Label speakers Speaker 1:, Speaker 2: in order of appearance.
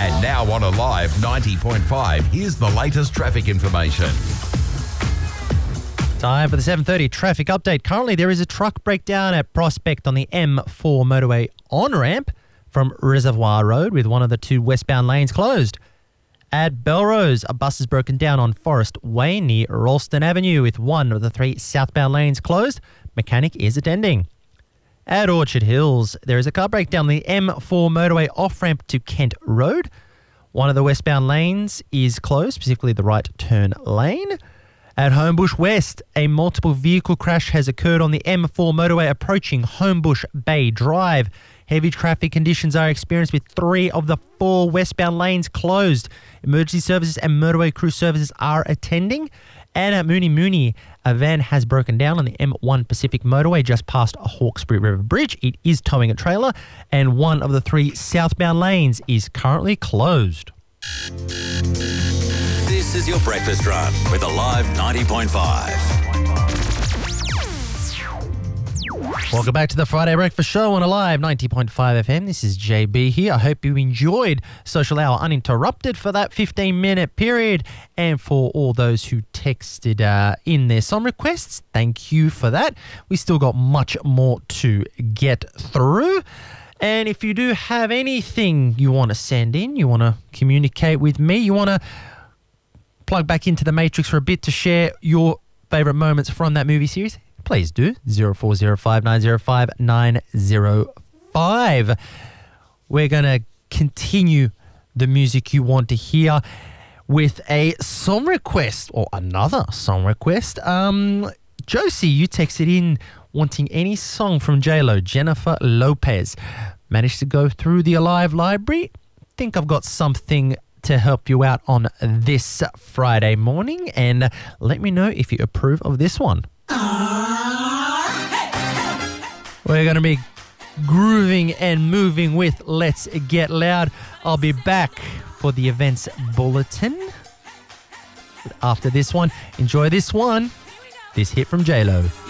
Speaker 1: And now on Alive 90.5, here's the latest traffic information.
Speaker 2: Time for the 7:30 traffic update. Currently, there is a truck breakdown at Prospect on the M4 motorway on-ramp from Reservoir Road with one of the two westbound lanes closed. At Belrose, a bus is broken down on Forest Way near Ralston Avenue with one of the three southbound lanes closed. Mechanic is attending. At Orchard Hills, there is a car breakdown on the M4 motorway off-ramp to Kent Road. One of the westbound lanes is closed, specifically the right turn lane. At Homebush West, a multiple vehicle crash has occurred on the M4 motorway approaching Homebush Bay Drive. Heavy traffic conditions are experienced with 3 of the 4 westbound lanes closed. Emergency services and motorway crew services are attending. And at Mooney Mooney, a van has broken down on the M1 Pacific motorway just past Hawkesbury River Bridge. It is towing a trailer, and one of the 3 southbound lanes is currently closed.
Speaker 3: This is your breakfast run with Alive 90.5.
Speaker 2: Welcome back to the Friday Breakfast Show on Alive 90.5 FM. This is JB here. I hope you enjoyed Social Hour Uninterrupted for that 15-minute period. And for all those who texted in their song requests, thank you for that. We still got much more to get through. And if you do have anything you want to send in, you want to communicate with me, you want to plug back into the Matrix for a bit to share your favourite moments from that movie series, please do. 0405905905. We're going to continue the music you want to hear with a song request, or another song request. Josie, you texted in wanting any song from J-Lo, Jennifer Lopez. Managed to go through the Alive library. Think I've got something to help you out on this Friday morning, and let me know if you approve of this one. We're going to be grooving and moving with Let's Get Loud. I'll be back for the events bulletin after this one. Enjoy this one. This hit from J-Lo.